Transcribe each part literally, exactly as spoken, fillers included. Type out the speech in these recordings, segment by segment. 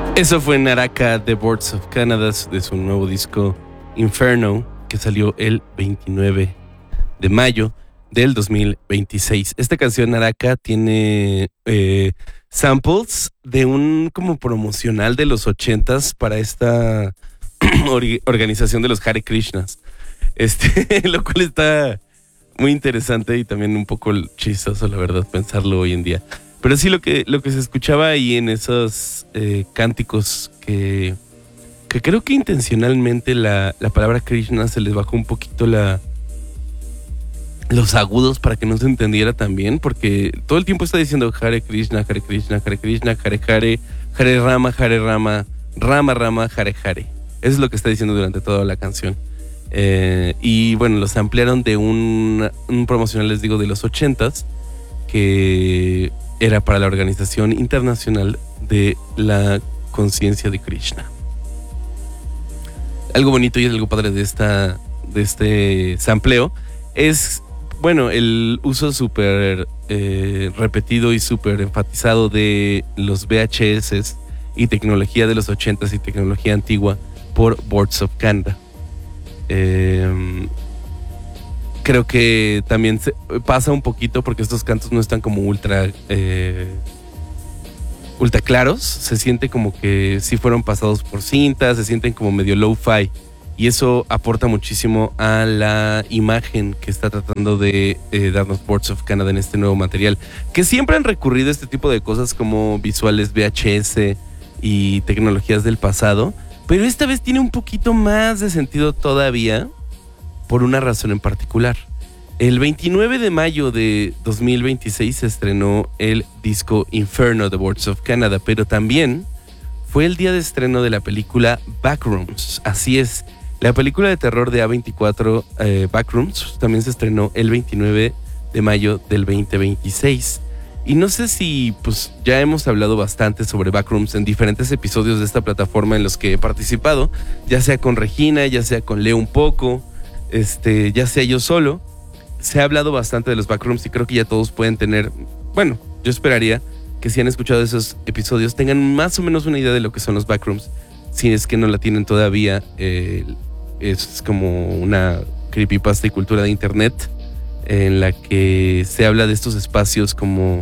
Eso fue Naraka The Boards of Canada de su nuevo disco Inferno, que salió el veintinueve de mayo del dos mil veintiséis. Esta canción Naraka tiene eh, samples de un como promocional de los ochentas para esta or- organización de los Hare Krishnas. Este, lo cual está muy interesante y también un poco chistoso, la verdad, pensarlo hoy en día. Pero sí, lo que, lo que se escuchaba ahí en esos eh, cánticos que, que creo que intencionalmente la, la palabra Krishna se les bajó un poquito la, los agudos para que no se entendiera tan bien, porque todo el tiempo está diciendo Hare Krishna, Hare Krishna, Hare Krishna, Hare Hare, Hare Rama, Hare Rama, Rama Rama, Hare Hare. Eso es lo que está diciendo durante toda la canción. Eh, y bueno, los ampliaron de un, un promocional, les digo, de los ochentas, que era para la Organización Internacional de la Conciencia de Krishna. Algo bonito y algo padre de esta de este sampleo es, bueno, el uso súper eh, repetido y súper enfatizado de los V H S y tecnología de los ochentas y tecnología antigua por Boards of Canada. Eh, creo que también se pasa un poquito porque estos cantos no están como ultra eh, ultra claros. Se siente como que sí fueron pasados por cinta, se sienten como medio lo-fi, y eso aporta muchísimo a la imagen que está tratando de eh, darnos Boards of Canada en este nuevo material, que siempre han recurrido a este tipo de cosas como visuales V H S y tecnologías del pasado, pero esta vez tiene un poquito más de sentido todavía, por una razón en particular. El veintinueve de mayo de dos mil veintiséis se estrenó el disco Inferno de Boards of Canada, pero también fue el día de estreno de la película Backrooms. Así es, la película de terror de A veinticuatro, eh, Backrooms, también se estrenó el veintinueve de mayo del veinte veintiséis. Y no sé si pues ya hemos hablado bastante sobre Backrooms en diferentes episodios de esta plataforma en los que he participado, ya sea con Regina, ya sea con Leo un poco, este, ya sea yo solo. Se ha hablado bastante de los Backrooms y creo que ya todos pueden tener, bueno, yo esperaría que si han escuchado esos episodios tengan más o menos una idea de lo que son los Backrooms. Si es que no la tienen todavía, eh, es como una creepypasta y cultura de internet en la que se habla de estos espacios como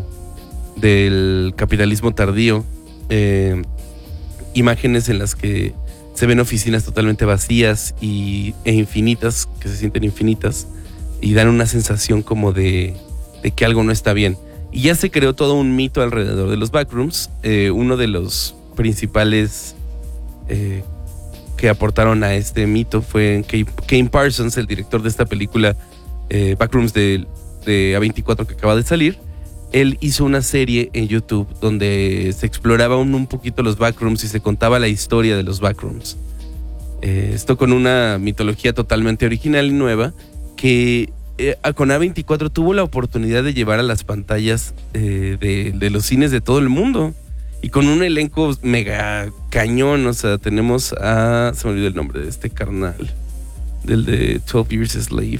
del capitalismo tardío, eh, imágenes en las que se ven oficinas totalmente vacías y, e infinitas, que se sienten infinitas y dan una sensación como de, de que algo no está bien. Y ya se creó todo un mito alrededor de los Backrooms. Eh, uno de los principales eh, que aportaron a este mito fue Kane Parsons, el director de esta película eh, Backrooms de, de A veinticuatro que acaba de salir. Él hizo una serie en YouTube donde se exploraba un, un poquito los Backrooms y se contaba la historia de los Backrooms. Eh, esto con una mitología totalmente original y nueva que eh, con A veinticuatro tuvo la oportunidad de llevar a las pantallas eh, de, de los cines de todo el mundo. Y con un elenco mega cañón, o sea, tenemos a... Se me olvidó el nombre de este carnal, del de twelve Years a Slave.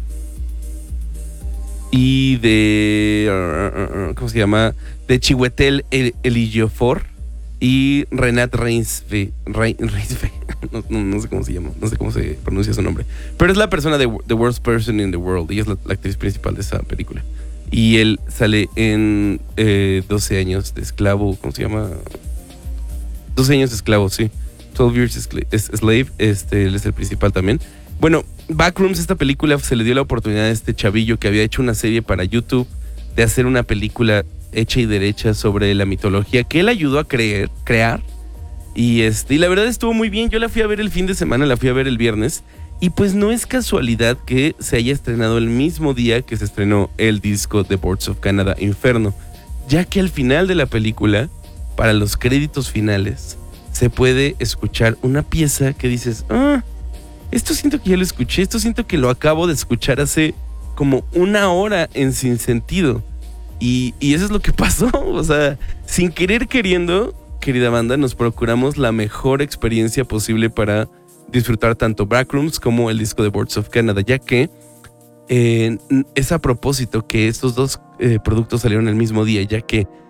Y de... Uh, uh, ¿Cómo se llama? De Chiwetel Ejiofor y Renat Reinsve. Reinsve. No, no, no sé cómo se llama, no sé cómo se pronuncia su nombre. Pero es la persona de The Worst Person in the World. Ella es la, la actriz principal de esa película. Y él sale en eh, doce años de esclavo. ¿Cómo se llama? doce años de esclavo, sí. twelve Years a Slave. Este, él es el principal también. Bueno, Backrooms, esta película, se le dio la oportunidad a este chavillo que había hecho una serie para YouTube de hacer una película hecha y derecha sobre la mitología que él ayudó a creer, crear. Y, este, y la verdad estuvo muy bien. Yo la fui a ver el fin de semana, la fui a ver el viernes. Y pues no es casualidad que se haya estrenado el mismo día que se estrenó el disco de Boards of Canada, Inferno, ya que al final de la película, para los créditos finales, se puede escuchar una pieza que dices, ah, esto siento que ya lo escuché, esto siento que lo acabo de escuchar hace como una hora en Sin Sentido. Y, y eso es lo que pasó, o sea, sin querer queriendo, querida banda, nos procuramos la mejor experiencia posible para disfrutar tanto Backrooms como el disco de Boards of Canada, ya que eh, es a propósito que estos dos eh, productos salieron el mismo día, ya que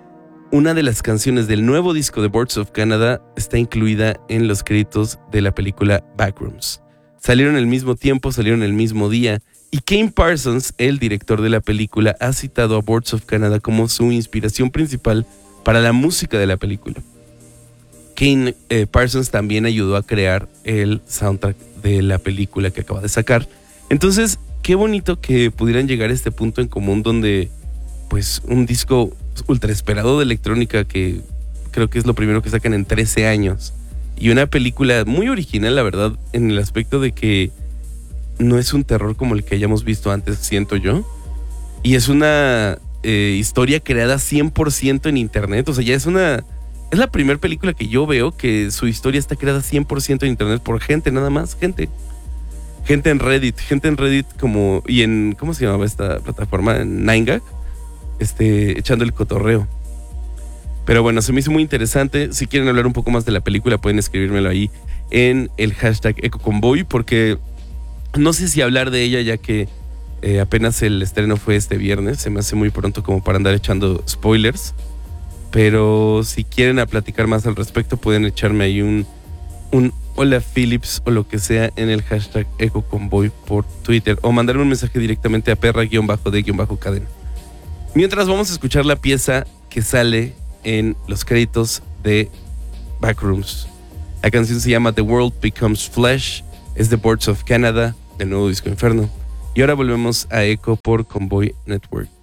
una de las canciones del nuevo disco de Boards of Canada está incluida en los créditos de la película Backrooms. Salieron al mismo tiempo, salieron el mismo día, y Kane Parsons, el director de la película, ha citado a Boards of Canada como su inspiración principal para la música de la película. Kane eh, Parsons también ayudó a crear el soundtrack de la película que acaba de sacar. Entonces, qué bonito que pudieran llegar a este punto en común donde, pues, un disco ultra esperado de electrónica que creo que es lo primero que sacan en trece años, y una película muy original, la verdad, en el aspecto de que no es un terror como el que hayamos visto antes, siento yo, y es una eh, historia creada cien por ciento en internet. O sea, ya es una es la primera película que yo veo que su historia está creada cien por ciento en internet por gente, nada más, gente gente en Reddit, gente en Reddit como, y en, ¿cómo se llamaba esta plataforma? En nine gag, este, echando el cotorreo. Pero bueno, se me hizo muy interesante. Si quieren hablar un poco más de la película, pueden escribírmelo ahí en el hashtag EcoConvoy, porque no sé si hablar de ella, ya que eh, apenas el estreno fue este viernes. Se me hace muy pronto como para andar echando spoilers. Pero si quieren a platicar más al respecto, pueden echarme ahí un, un hola Philips o lo que sea en el hashtag EcoConvoy por Twitter, o mandarme un mensaje directamente a perra-de-cadena. Mientras, vamos a escuchar la pieza que sale en los créditos de Backrooms. La canción se llama The World Becomes Flesh, es de Boards of Canada, del nuevo disco Inferno. Y ahora volvemos a Eco por Convoy Network.